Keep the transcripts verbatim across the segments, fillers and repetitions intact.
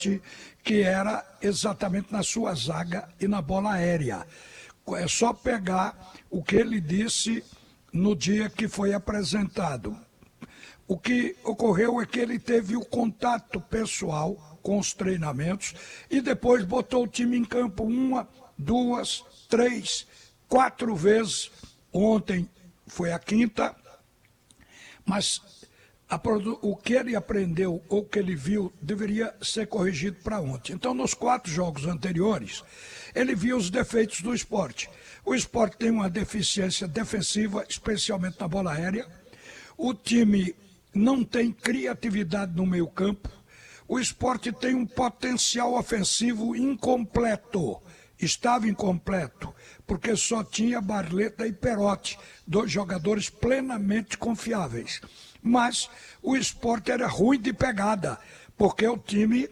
que era exatamente na sua zaga e na bola aérea. É só pegar o que ele disse no dia que foi apresentado. O que ocorreu é que ele teve o contato pessoal com os treinamentos e depois botou o time em campo uma, duas, três, quatro vezes. Ontem foi a quinta, mas a, o que ele aprendeu ou que ele viu deveria ser corrigido para ontem. Então, nos quatro jogos anteriores, ele viu os defeitos do esporte. O esporte tem uma deficiência defensiva, especialmente na bola aérea. O time não tem criatividade no meio campo. O esporte tem um potencial ofensivo incompleto. Estava incompleto, porque só tinha Barleta e Perotti, dois jogadores plenamente confiáveis. Mas o esporte era ruim de pegada, porque o time,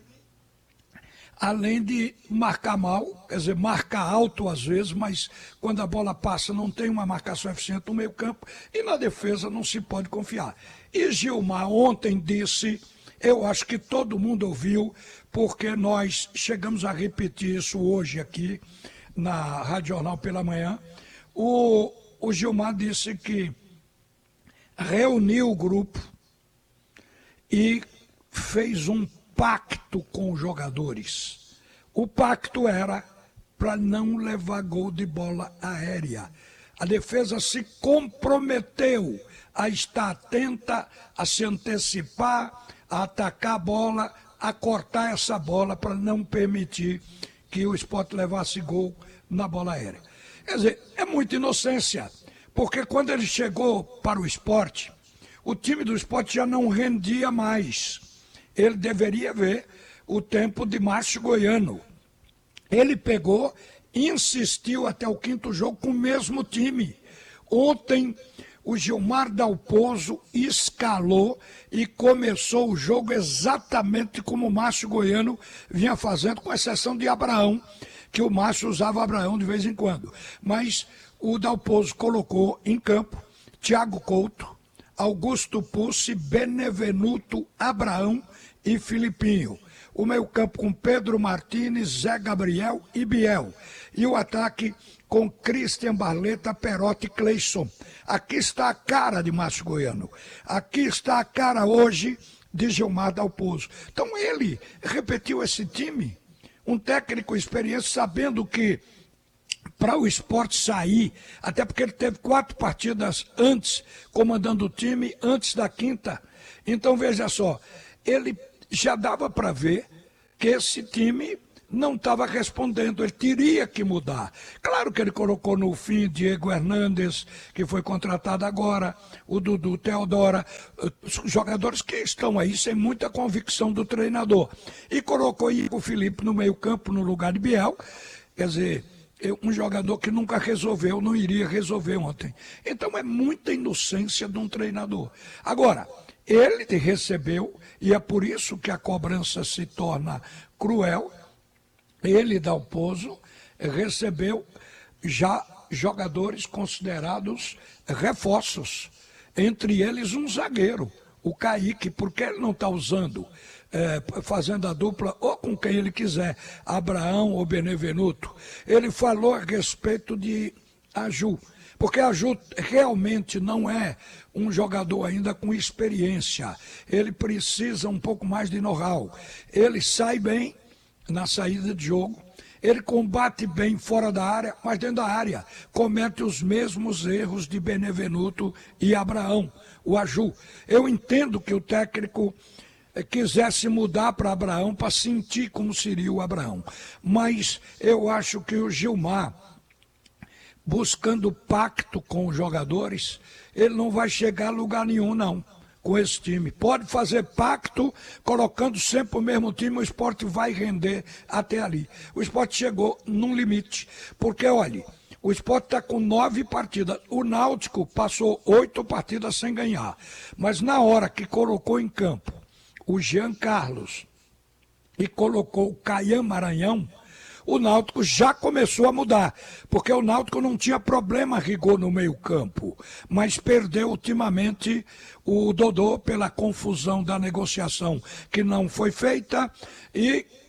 além de marcar mal, quer dizer, marca alto às vezes, mas quando a bola passa não tem uma marcação eficiente no meio campo e na defesa não se pode confiar. E Gilmar ontem disse, eu acho que todo mundo ouviu, porque nós chegamos a repetir isso hoje aqui na Rádio Jornal pela manhã, o, o Gilmar disse que reuniu o grupo e fez um pacto com os jogadores. O pacto era para não levar gol de bola aérea. A defesa se comprometeu a estar atenta, a se antecipar, a atacar a bola, a cortar essa bola para não permitir que o Sport levasse gol na bola aérea. Quer dizer, é muita inocência, porque quando ele chegou para o Sport, o time do Sport já não rendia mais. Ele deveria ver o tempo de Márcio Goiano. Ele pegou, insistiu até o quinto jogo com o mesmo time. Ontem, o Gilmar Dalpozo escalou e começou o jogo exatamente como o Márcio Goiano vinha fazendo, com exceção de Abraão, que o Márcio usava Abraão de vez em quando. Mas o Dalpozo colocou em campo Thiago Couto, Augusto Pucci, Benevenuto, Abraão e Filipinho. O meio campo com Pedro Martins, Zé Gabriel e Biel. E o ataque com Christian Barleta, Perotti e Cleison. Aqui está a cara de Márcio Goiano. Aqui está a cara hoje de Gilmar Dalpozo. Então ele repetiu esse time, um técnico experiente, sabendo que para o Sport sair, até porque ele teve quatro partidas antes, comandando o time, antes da quinta. Então veja só, ele já dava para ver que esse time não estava respondendo, ele teria que mudar. Claro que ele colocou no fim Diego Hernandes, que foi contratado agora, o Dudu Teodora, jogadores que estão aí sem muita convicção do treinador. E colocou Igor Felipe no meio campo, no lugar de Biel, quer dizer, um jogador que nunca resolveu, não iria resolver ontem. Então é muita inocência de um treinador. Agora, ele recebeu, e é por isso que a cobrança se torna cruel, ele, Dalpozo, recebeu já jogadores considerados reforços, entre eles um zagueiro, o Kaique, porque ele não está usando, é, fazendo a dupla ou com quem ele quiser, Abraão ou Benevenuto. Ele falou a respeito de Aju, porque Aju realmente não é um jogador ainda com experiência, ele precisa um pouco mais de know-how, ele sai bem na saída de jogo, ele combate bem fora da área, mas dentro da área comete os mesmos erros de Benevenuto e Abraão, o Aju. Eu entendo que o técnico quisesse mudar para Abraão para sentir como seria o Abraão, mas eu acho que o Gilmar, buscando pacto com os jogadores, ele não vai chegar a lugar nenhum não com esse time. Pode fazer pacto, colocando sempre o mesmo time, o Sport vai render até ali. O Sport chegou num limite, porque olha, o Sport está com nove partidas, o Náutico passou oito partidas sem ganhar, mas na hora que colocou em campo o Jean Carlos e colocou o Caian Maranhão, o Náutico já começou a mudar, porque o Náutico não tinha problema a rigor no meio-campo, mas perdeu ultimamente o Dodô pela confusão da negociação que não foi feita e